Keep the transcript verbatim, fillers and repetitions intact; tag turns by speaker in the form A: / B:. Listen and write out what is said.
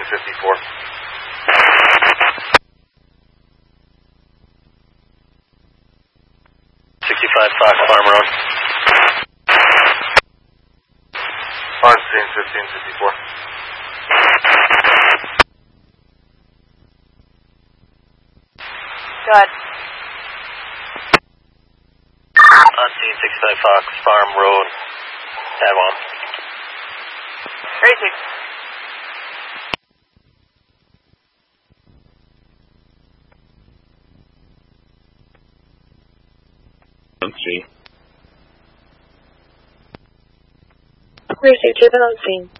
A: fifty-four. sixty-five Fox, Farm Road. On scene, fifteen fifty-four.
B: Good.
A: On scene, sixty-five Fox, Farm Road, Taiwan.
B: Crazy.
C: On scene.
B: Clear six, on scene.